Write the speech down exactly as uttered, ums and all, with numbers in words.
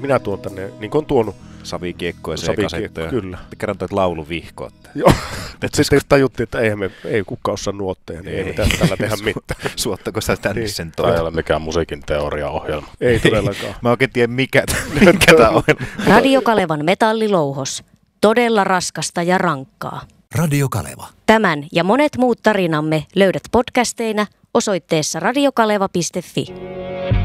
minä tuon tänne, niin kuin on tuonut. Savikiekkoja, Savikiekkoja, kyllä. Kerran toit lauluvihkoa. Joo, mutta sitten tajuttiin, että eihän me, ei kukaan osaa nuotteja, niin ei, ei mitään tällä tehdä mitään. Suottako sä tänne niin. sen Tämä ei ole mikään musiikin teoriaohjelma. Ei todellakaan. Mä oikein tiedä mikä, mikä tämä on. Radio Kalevan metallilouhos. Todella raskasta ja rankkaa. Radio Kaleva. Tämän ja monet muut tarinamme löydät podcasteina osoitteessa radiokaleva piste fi.